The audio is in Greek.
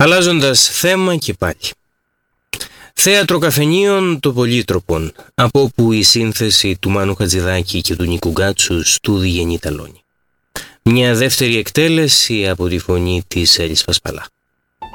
Αλλάζοντας θέμα και πάλι. Θέατρο καφενείων το πολύτροπον, από όπου η σύνθεση του Μάνου Χατζηδάκη και του Νίκου Γκάτσου στου Διγενή Ταλώνη. Μια δεύτερη εκτέλεση από τη φωνή της Έλης Πασπαλά.